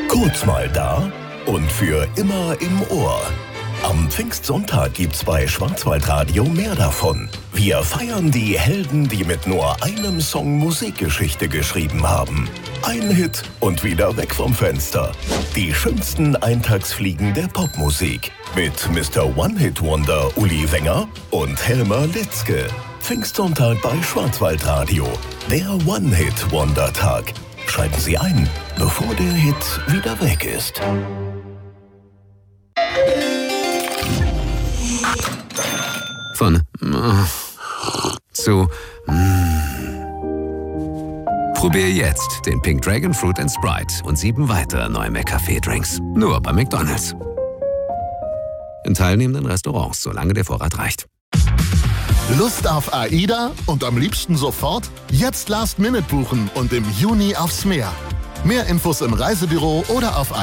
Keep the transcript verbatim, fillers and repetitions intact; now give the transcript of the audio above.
Kurz mal da und für immer im Ohr. Am Pfingstsonntag gibt's bei Schwarzwaldradio mehr davon. Wir feiern die Helden, die mit nur einem Song Musikgeschichte geschrieben haben. Ein Hit und wieder weg vom Fenster. Die schönsten Eintagsfliegen der Popmusik. Mit Mister One-Hit-Wonder Uli Wenger und Helmer Litzke. Pfingstsonntag bei Schwarzwaldradio. Der One-Hit-Wonder-Tag. Schalten Sie ein, bevor der Hit wieder weg ist. Von äh, zu mm. Probier jetzt den Pink Dragon Fruit and Sprite und sieben weitere neue McCafé-Drinks. Nur bei McDonald's. In teilnehmenden Restaurants, solange der Vorrat reicht. Lust auf AIDA und am liebsten sofort? Jetzt Last Minute buchen und im Juni aufs Meer. Mehr Infos im Reisebüro oder auf